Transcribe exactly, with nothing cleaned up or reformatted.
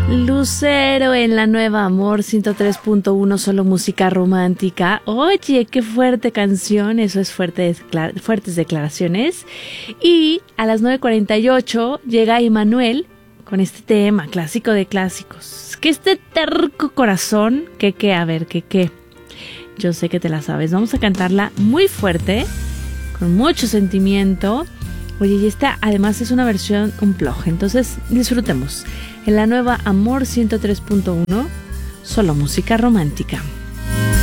Lucero en la nueva Amor ciento tres punto uno, solo música romántica. Oye, qué fuerte canción, eso es fuerte, fuertes declaraciones. Y a las nueve cuarenta y ocho llega Emmanuel con este tema clásico de clásicos. Que este terco corazón, que qué, a ver, que qué. Yo sé que te la sabes, vamos a cantarla muy fuerte, con mucho sentimiento. Oye, y esta además es una versión unplugged, entonces disfrutemos. En la nueva Amor ciento tres punto uno, solo música romántica.